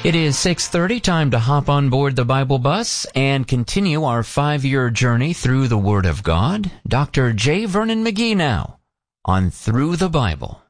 It is 6:30, time to hop on board the Bible bus and continue our 5-year journey through the Word of God. Dr. J. Vernon McGee now on Through the Bible.